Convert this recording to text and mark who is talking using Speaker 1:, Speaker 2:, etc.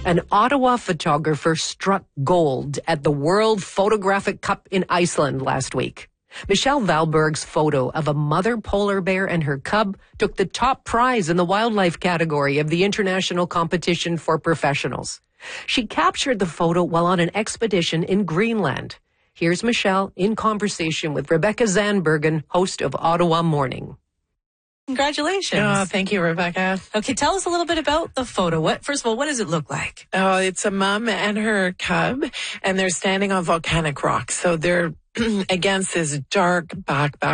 Speaker 1: An Ottawa photographer struck gold at the World Photographic Cup in Iceland last week. Michelle Valberg's photo of a mother polar bear and her cub took the top prize in the wildlife category of the international competition for professionals. She captured the photo while on an expedition in Greenland. Here's Michelle in conversation with Rebecca Zandbergen, host of Ottawa Morning.
Speaker 2: Congratulations.
Speaker 3: Oh, thank you, Rebecca.
Speaker 2: Okay, tell us a little bit about the photo. First of all, what does it look like?
Speaker 3: Oh, it's a mom and her cub, and they're standing on volcanic rocks. So they're against this dark background